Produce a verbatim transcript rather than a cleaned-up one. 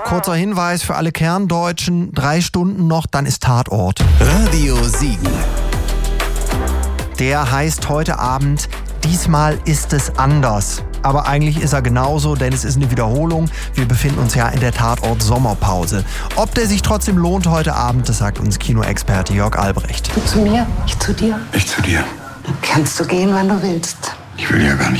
Kurzer Hinweis für alle Kerndeutschen, drei Stunden noch, dann ist Tatort. Radio Siegen. Der heißt heute Abend Diesmal ist es anders. Aber eigentlich ist er genauso, denn es ist eine Wiederholung. Wir befinden uns ja in der Tatort-Sommerpause. Ob der sich trotzdem lohnt heute Abend, das sagt uns Kinoexperte Jörg Albrecht. Du zu mir, ich zu dir. Ich zu dir. Dann kannst du gehen, wann du willst. Ich will ja gar nicht.